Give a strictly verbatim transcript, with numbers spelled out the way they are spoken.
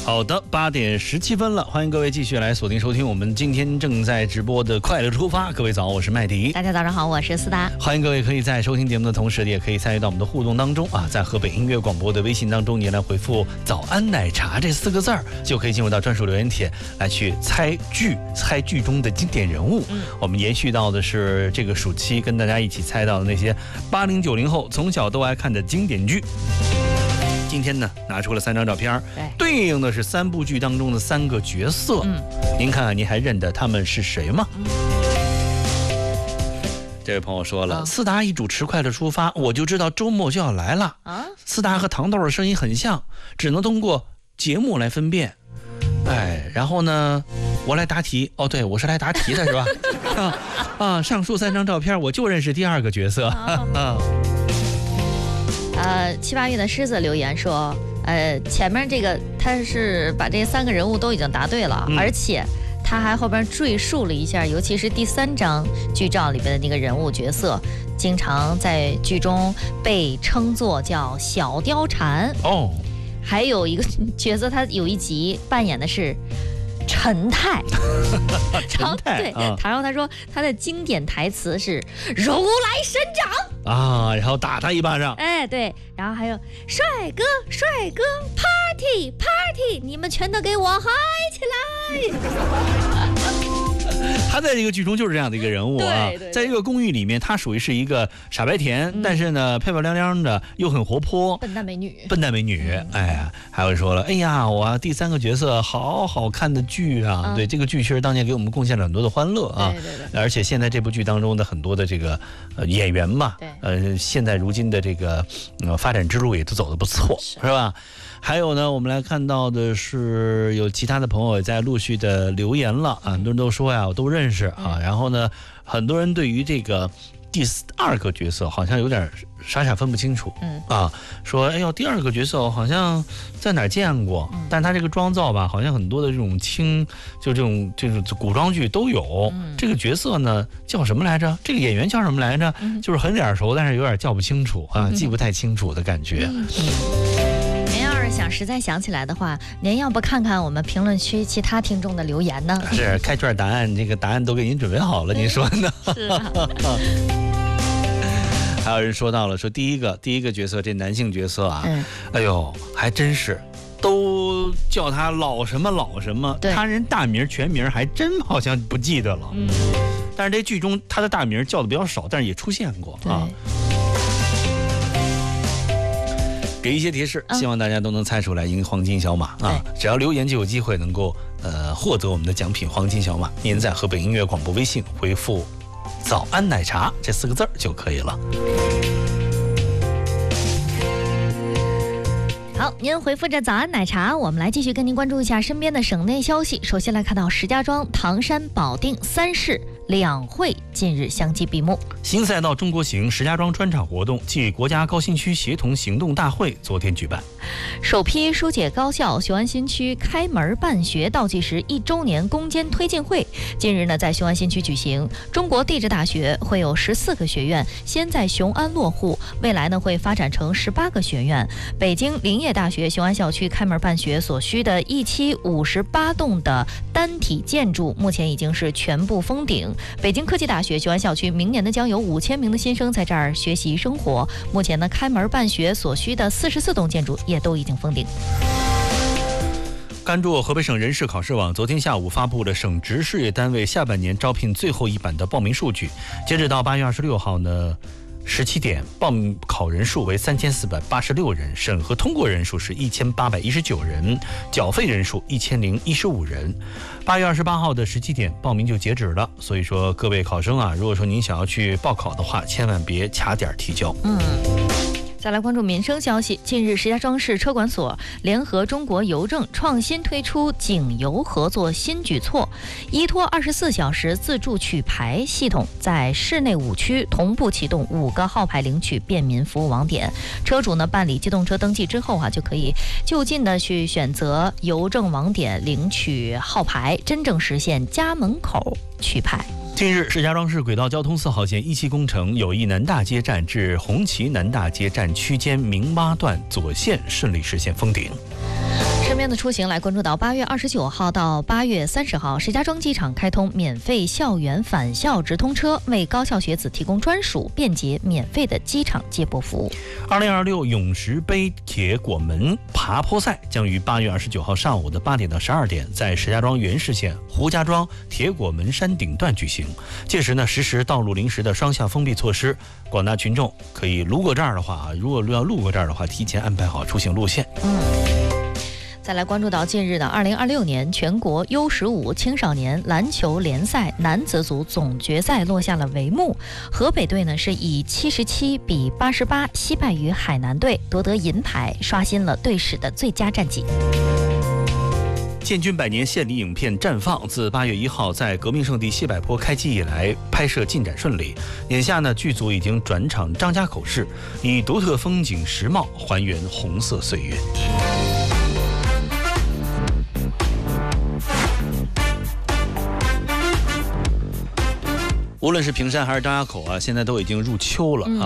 好的，八点十七分了，欢迎各位继续来锁定收听我们今天正在直播的快乐出发。各位早，我是麦迪。 大家早上好，我是思达。 欢迎各位可以在收听节目的同时，也可以参与到我们的互动当中啊，在河北音乐广播的微信当中，你来回复“早安奶茶”这四个字儿，就可以进入到专属留言帖来去猜剧，猜剧中的经典人物。嗯，我们延续到的是这个暑期跟大家一起猜到的那些八零九零后从小都爱看的经典剧。今天呢，拿出了三张照片，对，对应的是三部剧当中的三个角色。嗯，您看看，您还认得他们是谁吗？嗯、这位朋友说了，啊、思达一主持《快乐出发》，我就知道周末就要来了。啊，思达和糖豆的声音很像，只能通过节目来分辨。哎，然后呢，我来答题。哦，对，我是来答题的，是吧？啊啊！上述三张照片，我就认识第二个角色。啊呃，七八月的狮子留言说，呃，前面这个他是把这三个人物都已经答对了，嗯、而且他还后边赘述了一下，尤其是第三张剧照里边的那个人物角色，经常在剧中被称作叫小貂蝉哦。还有一个角色，他有一集扮演的是陈太， 陈太对，啊、然后他说他的经典台词是如来神掌啊，然后打他一巴掌， 哎对，然后还有帅哥帅哥 party party， 你们全都给我嗨起来。 他在这个剧中就是这样的一个人物啊， 对对对， 在这个公寓里面，他属于是一个傻白甜，嗯、但是呢漂漂亮亮的，又很活泼， 笨蛋美女， 笨蛋美女。嗯、哎呀，还有说了，哎呀，我第三个角色好好看的剧啊，嗯、对，这个剧确实当年给我们贡献了很多的欢乐啊， 对对对， 而且现在这部剧当中的很多的这个呃演员嘛，对，呃，现在如今的这个呃发展之路也都走得不错，是, 是吧？还有呢，我们来看到的是有其他的朋友也在陆续的留言了啊，很多人都说呀，我都认识啊。然后呢，很多人对于这个第二个角色好像有点傻傻分不清楚，嗯啊，说哎呦，第二个角色好像在哪儿见过，嗯、但他这个妆造吧，好像很多的这种轻，就这种这种古装剧都有。嗯、这个角色呢叫什么来着？这个演员叫什么来着？嗯、就是很脸熟，但是有点叫不清楚啊，记不太清楚的感觉。嗯嗯想实在想起来的话，您要不看看我们评论区其他听众的留言呢？ 是开卷答案，这个答案都给您准备好了，您说呢？ 是啊。 还有人说到了，说第一个第一个角色，这男性角色啊，嗯、哎呦，还真是都叫他老什么老什么，他人大名全名还真好像不记得了。嗯，但是这剧中他的大名叫的比较少，但是也出现过啊。给一些提示，希望大家都能猜出来，赢黄金小马啊！只要留言就有机会能够呃获得我们的奖品黄金小马。您在河北音乐广播微信回复“早安奶茶”这四个字就可以了。 好，您回复着早安奶茶，我们来继续跟您关注一下身边的省内消息。首先来看到石家庄、唐山、保定三市两会近日相继闭幕。 新赛道中国行石家庄专场活动暨国家高新区协同行动大会昨天举办。 首批疏解高校雄安新区开门办学倒计时一周年攻坚推进会近日呢在雄安新区举行。中国地质大学会有十四个学院先在雄安落户，未来呢会发展成十八个学院。北京林业大学雄安校区开门办学所需的一期五十八栋的单体建筑目前已经是全部封顶。北京科技大学雄安校区明年呢将有五千名的新生在这儿学习生活。目前呢开门办学所需的四十四栋建筑也都已经封顶。 甘注河北省人事考试网昨天下午发布了省直事业单位下半年招聘最后一版的报名数据。截止到八月二十六号呢十七点，报考人数为三千四百八十六人，审核通过人数是一千八百一十九人，缴费人数一千零一十五人。八月二十八号的十七点，报名就截止了。所以说，各位考生啊，如果说您想要去报考的话，千万别卡点提交。嗯。 再来关注民生消息。近日，石家庄市车管所联合中国邮政创新推出警邮合作新举措，依托二十四小时自助取牌系统，在市内五区同步启动五个号牌领取便民服务网点。车主呢办理机动车登记之后啊，就可以就近的去选择邮政网点领取号牌，真正实现家门口取牌。 近日，石家庄市轨道交通四号线一期工程友谊南大街站至红旗南大街站区间明洼段左线顺利实现封顶。 身边的出行来关注到八月二十九号到八月三十号，石家庄机场开通免费校园返校直通车，为高校学子提供专属、便捷、免费的机场接驳服务。 二零二六永石杯铁果门爬坡赛将于八月二十九号上午的八点到十二点，在石家庄原市县胡家庄铁果门山顶段举行。届时呢，实施道路临时的双向封闭措施，广大群众可以路过这儿的话啊，如果要路过这儿的话，提前安排好出行路线。 嗯。再来关注到近日的二零二六年全国 U 十五青少年篮球联赛男子组总决赛落下了帷幕，河北队呢是以七十七比八十八惜败于海南队，夺得银牌，刷新了队史的最佳战绩。 建军百年献礼影片绽放，自八月一号在革命圣地西柏坡开机以来，拍摄进展顺利。眼下呢，剧组已经转场张家口市，以独特风景时貌还原红色岁月。无论是平山还是张家口啊，现在都已经入秋了啊。